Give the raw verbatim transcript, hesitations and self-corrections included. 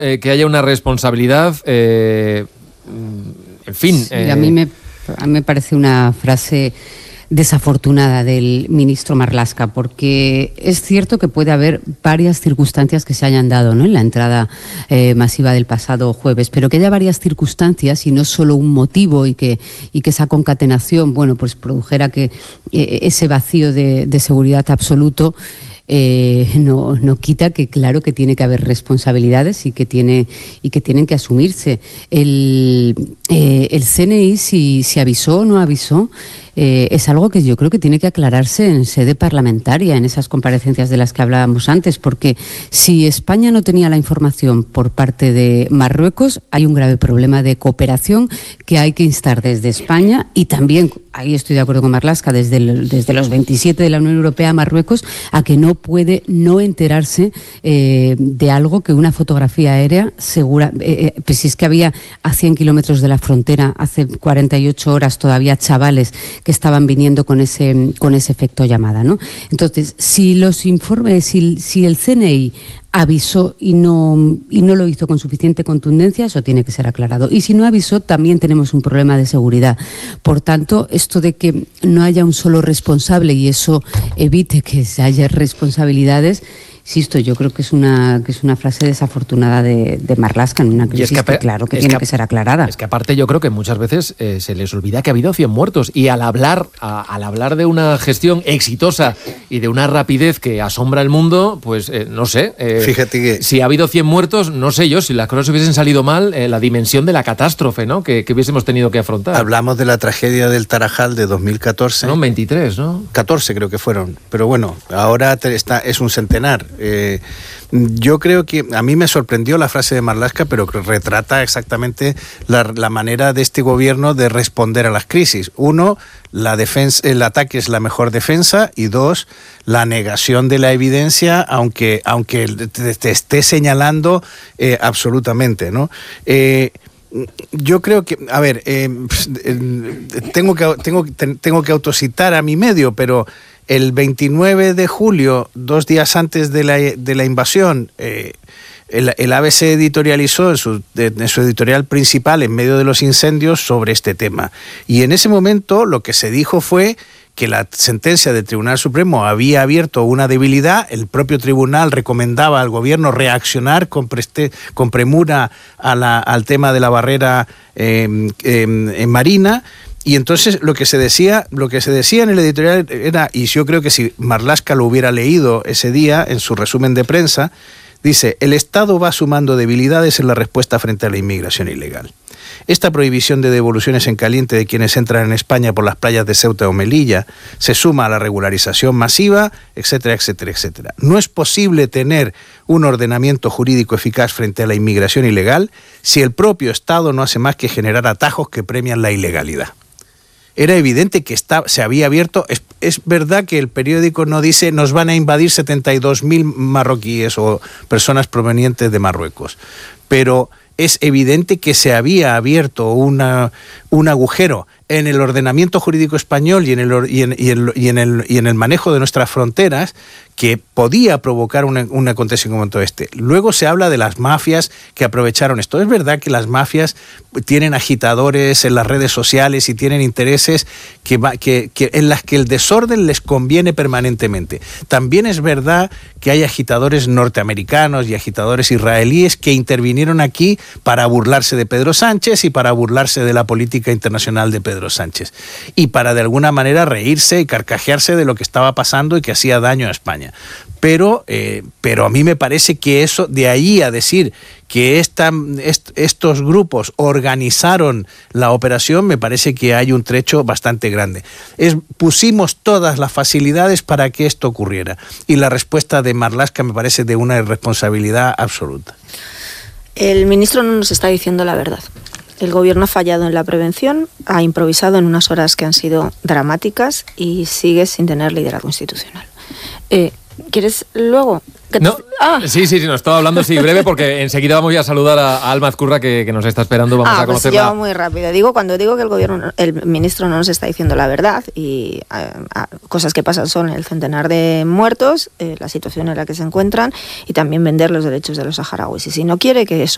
eh, que haya una responsabilidad, eh, en fin. Sí, eh, a, mí me, a mí me parece una frase desafortunada del ministro Marlaska, porque es cierto que puede haber varias circunstancias que se hayan dado, ¿no?, en la entrada eh, masiva del pasado jueves, pero que haya varias circunstancias y no solo un motivo, y que, y que esa concatenación, bueno, pues produjera que eh, ese vacío de, de seguridad absoluto. Eh, no, no quita que claro que tiene que haber responsabilidades y que tiene y que tienen que asumirse. El, eh, el C N I, si, si avisó o no avisó, eh, es algo que yo creo que tiene que aclararse en sede parlamentaria, en esas comparecencias de las que hablábamos antes, porque si España no tenía la información por parte de Marruecos, hay un grave problema de cooperación que hay que instar desde España, y también, ahí estoy de acuerdo con Marlaska, desde, el, desde los veintisiete de la Unión Europea a Marruecos, a que no puede no enterarse eh, de algo que una fotografía aérea segura, eh, pues si es que había a cien kilómetros de la frontera, hace cuarenta y ocho horas, todavía chavales que estaban viniendo con ese, con ese efecto llamada, ¿no? Entonces, si los informes, si, si el C N I avisó y no, y no lo hizo con suficiente contundencia, eso tiene que ser aclarado. Y si no avisó, también tenemos un problema de seguridad. Por tanto, esto de que no haya un solo responsable y eso evite que haya responsabilidades, insisto, yo creo que es una que es una frase desafortunada de, de Marlaska en una crisis que, que claro que tiene que, que ser aclarada. Es que aparte yo creo que muchas veces eh, se les olvida que ha habido cien muertos, y al hablar a, al hablar de una gestión exitosa y de una rapidez que asombra el mundo, pues eh, no sé, eh, fíjate que si ha habido cien muertos, no sé yo, si las cosas hubiesen salido mal, eh, la dimensión de la catástrofe, ¿no?, que, que hubiésemos tenido que afrontar. Hablamos de la tragedia del Tarajal de dos mil catorce. No, veintitrés, ¿no? catorce creo que fueron, pero bueno, ahora está, es un centenar. Eh, yo creo que a mí me sorprendió la frase de Marlaska, pero que retrata exactamente la, la manera de este gobierno de responder a las crisis. Uno, la defensa, el ataque es la mejor defensa, y dos, la negación de la evidencia, aunque, aunque te, te esté señalando eh, absolutamente, ¿no? Eh, Yo creo que, a ver, eh, tengo que tengo, tengo que autocitar a mi medio, pero el veintinueve de julio, dos días antes de la, de la invasión, eh, el, el A B C editorializó en su, en su editorial principal, en medio de los incendios, sobre este tema. Y en ese momento lo que se dijo fue que la sentencia del Tribunal Supremo había abierto una debilidad. El propio tribunal recomendaba al gobierno reaccionar con, preste, con premura a la, al tema de la barrera eh, eh, marina. Y entonces lo que se decía, lo que se decía en el editorial era, y yo creo que si Marlaska lo hubiera leído ese día en su resumen de prensa, dice: el Estado va sumando debilidades en la respuesta frente a la inmigración ilegal. Esta prohibición de devoluciones en caliente de quienes entran en España por las playas de Ceuta o Melilla se suma a la regularización masiva, etcétera, etcétera, etcétera. No es posible tener un ordenamiento jurídico eficaz frente a la inmigración ilegal si el propio Estado no hace más que generar atajos que premian la ilegalidad. Era evidente que está, se había abierto. Es, es verdad que el periódico no dice nos van a invadir setenta y dos mil marroquíes o personas provenientes de Marruecos, pero es evidente que se había abierto una, un agujero en el ordenamiento jurídico español y en el, y en, y en, y en el, y en el manejo de nuestras fronteras, que podía provocar un, un acontecimiento como este. Luego se habla de las mafias que aprovecharon esto. Es verdad que las mafias tienen agitadores en las redes sociales y tienen intereses que, que, que en las que el desorden les conviene permanentemente. También es verdad que hay agitadores norteamericanos y agitadores israelíes que intervinieron aquí para burlarse de Pedro Sánchez y para burlarse de la política internacional de Pedro Sánchez, y para de alguna manera reírse y carcajearse de lo que estaba pasando y que hacía daño a España. Pero, eh, pero a mí me parece que eso, de ahí a decir que esta, est, estos grupos organizaron la operación, me parece que hay un trecho bastante grande. Es, pusimos todas las facilidades para que esto ocurriera, y la respuesta de Marlaska me parece de una irresponsabilidad absoluta. El ministro no nos está diciendo la verdad. El gobierno ha fallado en la prevención, ha improvisado en unas horas que han sido dramáticas y sigue sin tener liderazgo institucional. Eh, ¿Quieres luego? No, ah. sí, sí, sí, nos estaba hablando así breve, porque enseguida vamos a saludar a, a Alma Azcurra, que, que nos está esperando. Vamos ah, a conocerla. Pues yo muy rápido. Digo, cuando digo que el gobierno, el ministro no nos está diciendo la verdad, y a, a, cosas que pasan son el centenar de muertos, eh, la situación en la que se encuentran, y también vender los derechos de los saharauis. Y si no quiere que eso